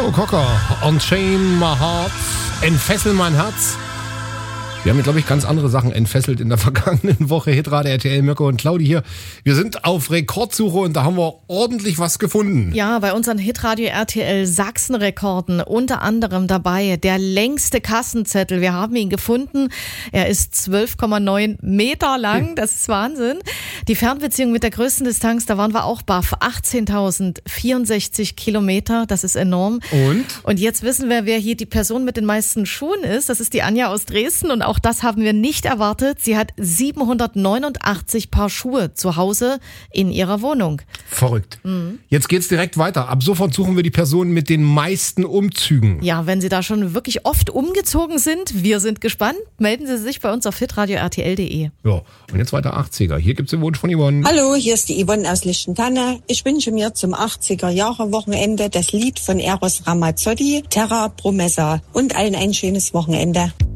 Joe Cocker, Unchain My Heart, Entfessel mein Herz. Wir haben, glaube ich, ganz andere Sachen entfesselt in der vergangenen Woche. Hitradio RTL, Mirko und Claudi hier. Wir sind auf Rekordsuche und da haben wir ordentlich was gefunden. Ja, bei unseren Hitradio RTL Sachsen-Rekorden unter anderem dabei der längste Kassenzettel. Wir haben ihn gefunden. Er ist 12,9 Meter lang. Das ist Wahnsinn. Die Fernbeziehung mit der größten Distanz, da waren wir auch baff. 18.064 Kilometer. Das ist enorm. Und jetzt wissen wir, wer hier die Person mit den meisten Schuhen ist. Das ist die Anja aus Dresden und auch das haben wir nicht erwartet. Sie hat 789 Paar Schuhe zu Hause in ihrer Wohnung. Verrückt. Jetzt geht's direkt weiter. Ab sofort suchen wir die Person mit den meisten Umzügen. Ja, wenn Sie da schon wirklich oft umgezogen sind, wir sind gespannt. Melden Sie sich bei uns auf hitradio-rtl.de. Ja, und jetzt weiter 80er. Hier gibt's den Wunsch von Yvonne. Hallo, hier ist die Yvonne aus Lichtentanne. Ich wünsche mir zum 80er-Jahre-Wochenende das Lied von Eros Ramazzotti, Terra Promessa, und allen ein schönes Wochenende.